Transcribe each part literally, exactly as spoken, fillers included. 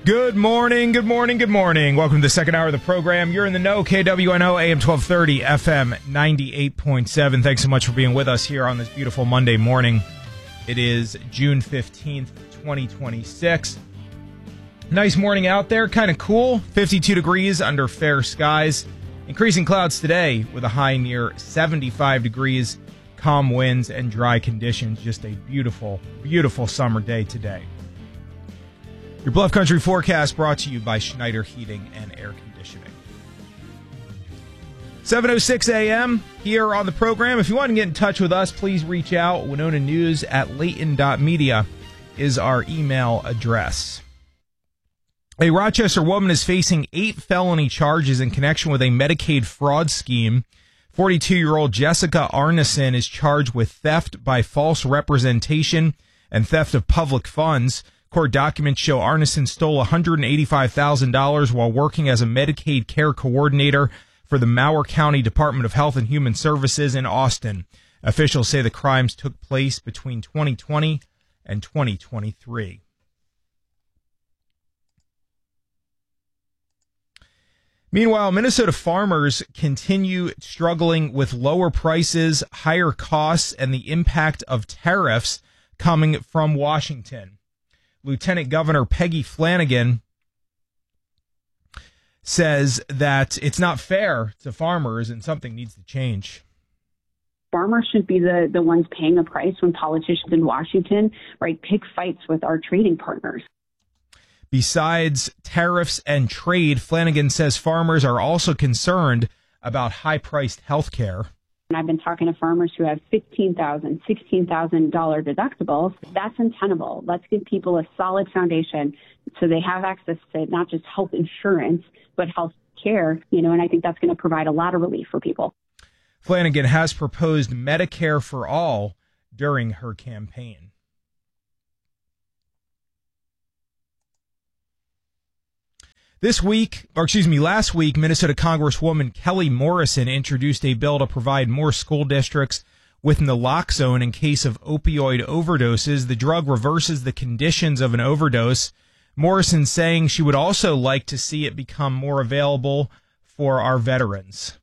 Good morning, good morning, good morning. Welcome to the second hour of the program. You're in the know, K W N O, A M twelve thirty, F M ninety-eight point seven. Thanks so much for being with us here on this beautiful Monday morning. It is June fifteenth, twenty twenty-six. Nice morning out there, kind of cool. fifty-two degrees under fair skies. Increasing clouds today with a high near seventy-five degrees. Calm winds and dry conditions. Just a beautiful, beautiful summer day today. Your Bluff Country forecast brought to you by Schneider Heating and Air Conditioning. seven oh six a.m. here on the program. If you want to get in touch with us, please reach out. Winona News at Layton dot media is our email address. A Rochester woman is facing eight felony charges in connection with a Medicaid fraud scheme. forty-two-year-old Jessica Arneson is charged with theft by false representation and theft of public funds. Court documents show Arneson stole one hundred eighty-five thousand dollars while working as a Medicaid care coordinator for the Mower County Department of Health and Human Services in Austin. Officials say the crimes took place between twenty twenty and twenty twenty-three. Meanwhile, Minnesota farmers continue struggling with lower prices, higher costs, and the impact of tariffs coming from Washington. Lieutenant Governor Peggy Flanagan says that it's not fair to farmers and something needs to change. Farmers should be the, the ones paying the price when politicians in Washington, right, pick fights with our trading partners. Besides tariffs and trade, Flanagan says farmers are also concerned about high-priced health care. And I've been talking to farmers who have fifteen thousand dollars, sixteen thousand dollars deductibles. That's untenable. Let's give people a solid foundation so they have access to not just health insurance, but health care, you know, and I think that's going to provide a lot of relief for people. Flanagan has proposed Medicare for all during her campaign. This week, or excuse me, last week, Minnesota Congresswoman Kelly Morrison introduced a bill to provide more school districts with naloxone in case of opioid overdoses. The drug reverses the conditions of an overdose. Morrison saying she would also like to see it become more available for our veterans.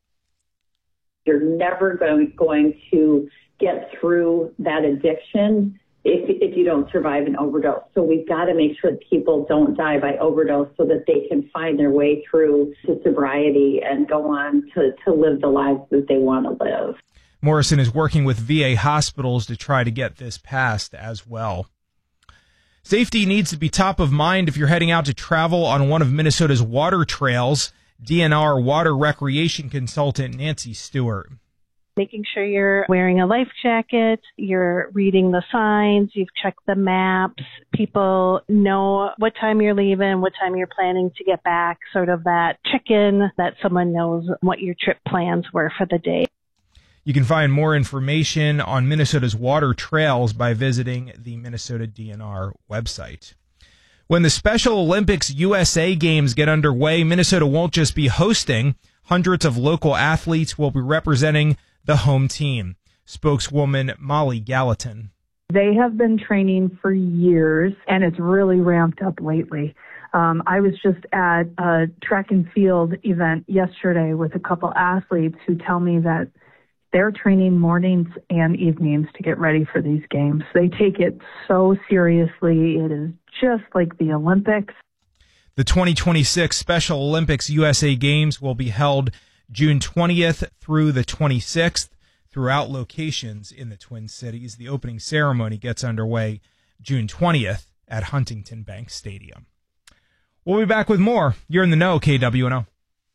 You're never going, going to get through that addiction if if you don't survive an overdose. So we've got to make sure that people don't die by overdose so that they can find their way through to sobriety and go on to, to live the lives that they want to live. Morrison is working with V A hospitals to try to get this passed as well. Safety needs to be top of mind if you're heading out to travel on one of Minnesota's water trails. D N R water recreation consultant Nancy Stewart. Making sure you're wearing a life jacket, you're reading the signs, you've checked the maps, people know what time you're leaving, what time you're planning to get back, sort of that check-in that someone knows what your trip plans were for the day. You can find more information on Minnesota's water trails by visiting the Minnesota D N R website. When the Special Olympics U S A Games get underway, Minnesota won't just be hosting. Hundreds of local athletes will be representing the home team. Spokeswoman Molly Gallatin. They have been training for years, and it's really ramped up lately. Um, I was just at a track and field event yesterday with a couple athletes who tell me that they're training mornings and evenings to get ready for these games. They take it so seriously. It is just like the Olympics. The twenty twenty-six Special Olympics U S A Games will be held June twentieth through the twenty-sixth throughout locations in the Twin Cities. The opening ceremony gets underway June twentieth at Huntington Bank Stadium. We'll be back with more. You're in the know, K W N O.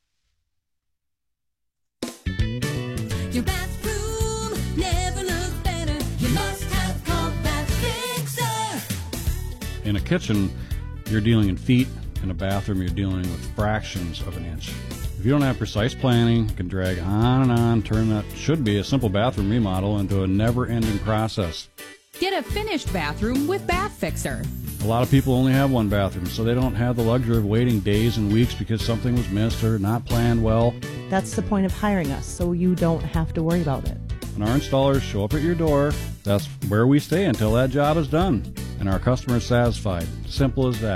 Your bathroom never looks better. You must have called Bath Fixer. In a kitchen, you're dealing in feet. In a bathroom, you're dealing with fractions of an inch. If you don't have precise planning, you can drag on and on, turn that should be a simple bathroom remodel into a never-ending process. Get a finished bathroom with Bath Fixer. A lot of people only have one bathroom, so they don't have the luxury of waiting days and weeks because something was missed or not planned well. That's the point of hiring us, so you don't have to worry about it. When our installers show up at your door, that's where we stay until that job is done, and our customer is satisfied. Simple as that.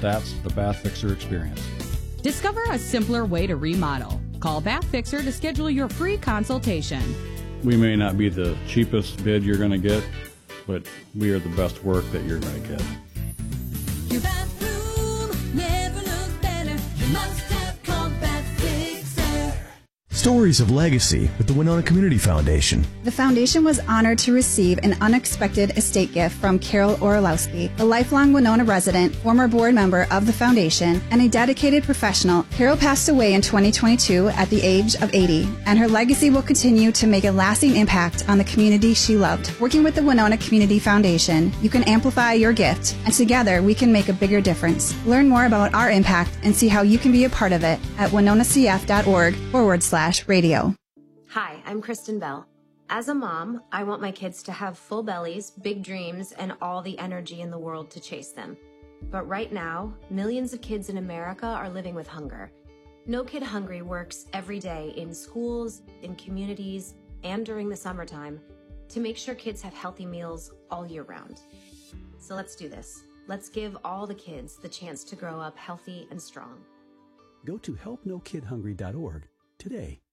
That's the Bath Fixer experience. Discover a simpler way to remodel. Call Bath Fixer to schedule your free consultation. We may not be the cheapest bid you're going to get, but we are the best work that you're going to get. Your bathroom never looked better. You must have called Bath Fixer. Stories of legacy with the Winona Community Foundation. The foundation was honored to receive an unexpected estate gift from Carol Orlowski, a lifelong Winona resident, former board member of the foundation, and a dedicated professional. Carol passed away in twenty twenty-two at the age of eighty, and her legacy will continue to make a lasting impact on the community she loved. Working with the Winona Community Foundation, you can amplify your gift, and together we can make a bigger difference. Learn more about our impact and see how you can be a part of it at winonacf.org forward slash radio. Hi, I'm Kristen Bell. As a mom, I want my kids to have full bellies, big dreams, and all the energy in the world to chase them. But right now, millions of kids in America are living with hunger. No Kid Hungry works every day in schools, in communities, and during the summertime to make sure kids have healthy meals all year round. So let's do this. Let's give all the kids the chance to grow up healthy and strong. Go to help no kid hungry dot org today.